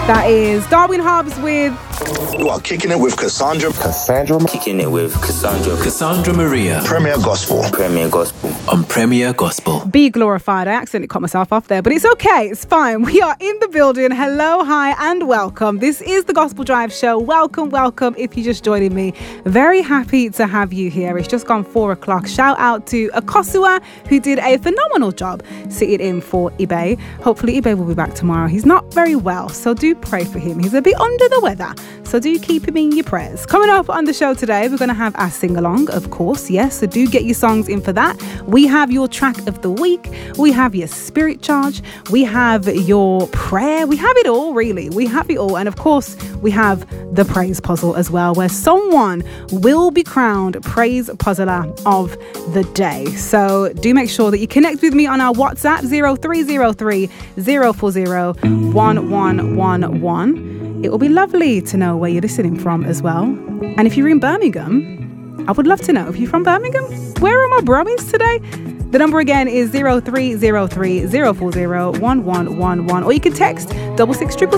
That is Darwin Hobbs with... You are kicking it with Cassandra. Kicking it with Cassandra Maria. Premier Gospel. On Premier Gospel. Be glorified. I accidentally cut myself off there, but it's okay. It's fine. We are in the building. Hello, hi, and welcome. This is the Gospel Drive Show. Welcome, welcome. If you're just joining me, very happy to have you here. It's just gone 4 o'clock. Shout out to Akosua, who did a phenomenal job sitting in for Ibe. Hopefully, Ibe will be back tomorrow. He's not very well, so do pray for him. He's a bit under the weather, so do keep him in your prayers. Coming up on the show today, we're going to have our sing-along, of course, yes, so do get your songs in for that. We have your track of the week, we have your spirit charge, we have your prayer, we have it all, really. We have it all, and of course, we have the praise puzzle as well, where someone will be crowned praise puzzler of the day. So do make sure that you connect with me on our WhatsApp 0303 040 1111. It will be lovely to know where you're listening from as well. And if you're in Birmingham, I would love to know. If you're from Birmingham, where are my brummies today? The number again is 0303 040 1111. Or you can text 66666